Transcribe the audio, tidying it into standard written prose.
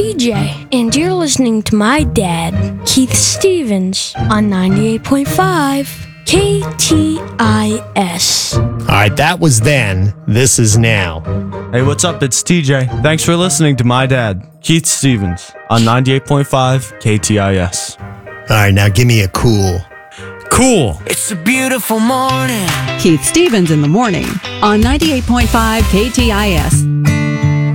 TJ, and you're listening to my dad, Keith Stevens, on 98.5 KTIS. All right, that was then. This is now. Hey, what's up? It's TJ. Thanks for listening to my dad, Keith Stevens, on 98.5 KTIS. All right, now give me a cool. Cool. It's a beautiful morning. Keith Stevens in the morning on 98.5 KTIS.